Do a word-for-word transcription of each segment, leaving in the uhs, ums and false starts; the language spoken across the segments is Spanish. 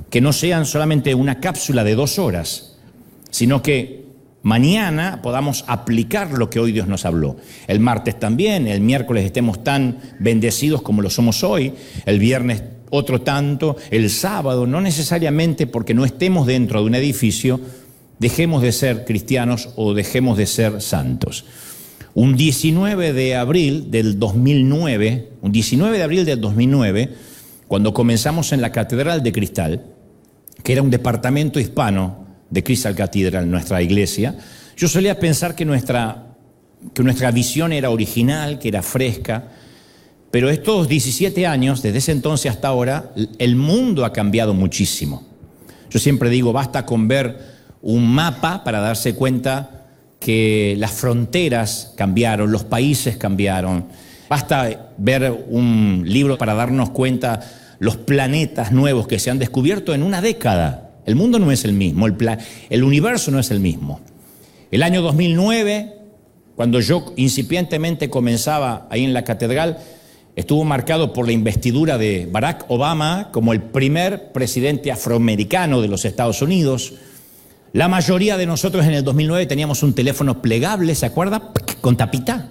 que no sean solamente una cápsula de dos horas, sino que mañana podamos aplicar lo que hoy Dios nos habló. El martes también, el miércoles estemos tan bendecidos como lo somos hoy, el viernes otro tanto, el sábado, no necesariamente porque no estemos dentro de un edificio, dejemos de ser cristianos o dejemos de ser santos. Un diecinueve de abril del dos mil nueve, un diecinueve de abril del dos mil nueve, cuando comenzamos en la Catedral de Cristal, que era un departamento hispano de Crystal Cathedral, nuestra iglesia, yo solía pensar que nuestra, que nuestra visión era original, que era fresca, pero estos diecisiete años, desde ese entonces hasta ahora, el mundo ha cambiado muchísimo. Yo siempre digo, basta con ver un mapa para darse cuenta que las fronteras cambiaron, los países cambiaron. Basta ver un libro para darnos cuenta los planetas nuevos que se han descubierto en una década. El mundo no es el mismo, el, plan, el universo no es el mismo. El año dos mil nueve, cuando yo incipientemente comenzaba ahí en la catedral, estuvo marcado por la investidura de Barack Obama como el primer presidente afroamericano de los Estados Unidos. La mayoría de nosotros en el dos mil nueve teníamos un teléfono plegable, ¿se acuerda? Con tapita.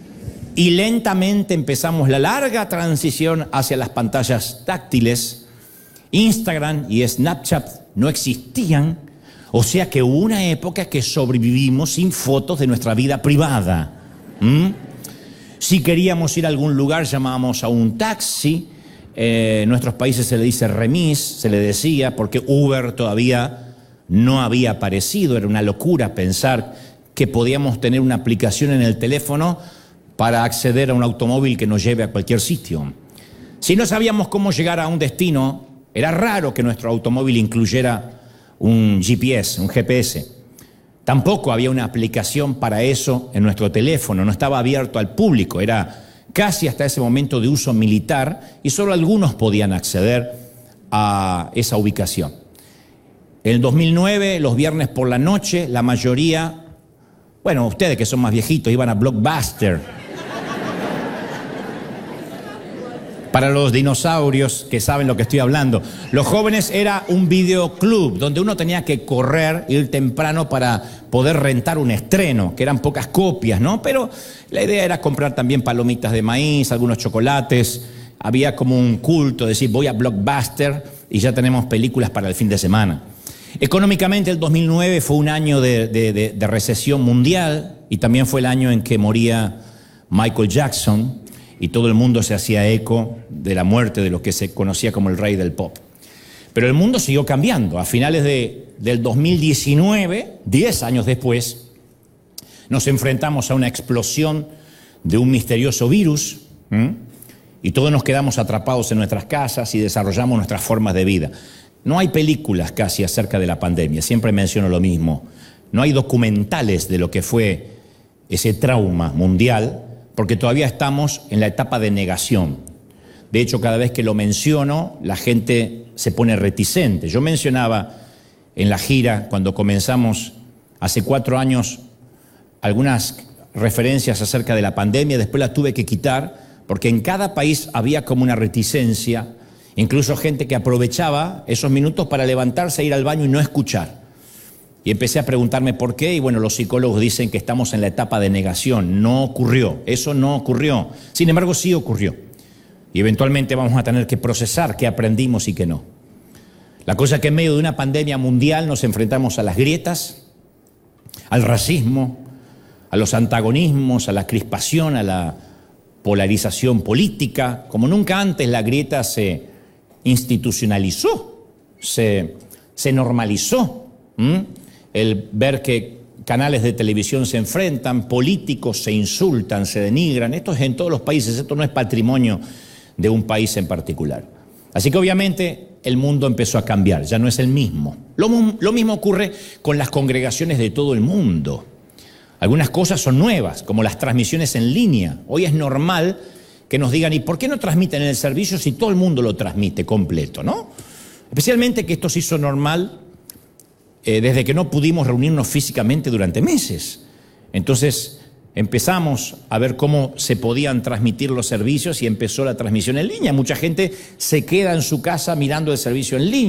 Y lentamente empezamos la larga transición hacia las pantallas táctiles. Instagram y Snapchat no existían, o sea que hubo una época que sobrevivimos sin fotos de nuestra vida privada. ¿Mm? Si queríamos ir a algún lugar llamábamos a un taxi, eh, en nuestros países se le dice remis, se le decía, porque Uber todavía no había aparecido, era una locura pensar que podíamos tener una aplicación en el teléfono para acceder a un automóvil que nos lleve a cualquier sitio. Si no sabíamos cómo llegar a un destino, era raro que nuestro automóvil incluyera un G P S, un G P S. Tampoco había una aplicación para eso en nuestro teléfono, no estaba abierto al público, era casi hasta ese momento de uso militar y solo algunos podían acceder a esa ubicación. En el dos mil nueve, los viernes por la noche, la mayoría, bueno, ustedes que son más viejitos, iban a Blockbuster. Para los dinosaurios que saben lo que estoy hablando. Los jóvenes era un videoclub donde uno tenía que correr, ir temprano para poder rentar un estreno, que eran pocas copias, ¿no? Pero la idea era comprar también palomitas de maíz, algunos chocolates. Había como un culto, decir, voy a Blockbuster y ya tenemos películas para el fin de semana. Económicamente el dos mil nueve fue un año de, de, de, de recesión mundial y también fue el año en que moría Michael Jackson. Y todo el mundo se hacía eco de la muerte de lo que se conocía como el rey del pop. Pero el mundo siguió cambiando. A finales de, del dos mil diecinueve, diez años después, nos enfrentamos a una explosión de un misterioso virus, ¿m? y todos nos quedamos atrapados en nuestras casas y desarrollamos nuestras formas de vida. No hay películas casi acerca de la pandemia, siempre menciono lo mismo. No hay documentales de lo que fue ese trauma mundial, porque todavía estamos en la etapa de negación. De hecho, cada vez que lo menciono, la gente se pone reticente. Yo mencionaba en la gira, cuando comenzamos hace cuatro años, algunas referencias acerca de la pandemia, después las tuve que quitar, porque en cada país había como una reticencia, incluso gente que aprovechaba esos minutos para levantarse, ir al baño y no escuchar. Y empecé a preguntarme por qué, y bueno, los psicólogos dicen que estamos en la etapa de negación. No ocurrió, eso no ocurrió. Sin embargo, sí ocurrió. Y eventualmente vamos a tener que procesar qué aprendimos y qué no. La cosa es que en medio de una pandemia mundial nos enfrentamos a las grietas, al racismo, a los antagonismos, a la crispación, a la polarización política. Como nunca antes la grieta se institucionalizó, se, se normalizó. ¿Mm? El ver que canales de televisión se enfrentan, políticos se insultan, se denigran. Esto es en todos los países, esto no es patrimonio de un país en particular. Así que obviamente el mundo empezó a cambiar, ya no es el mismo. Lo, lo mismo ocurre con las congregaciones de todo el mundo. Algunas cosas son nuevas, como las transmisiones en línea. Hoy es normal que nos digan, ¿y por qué no transmiten el servicio si todo el mundo lo transmite completo, ¿no? Especialmente que esto se hizo normal Eh, desde que no pudimos reunirnos físicamente durante meses. Entonces empezamos a ver cómo se podían transmitir los servicios y empezó la transmisión en línea. Mucha gente se queda en su casa mirando el servicio en línea.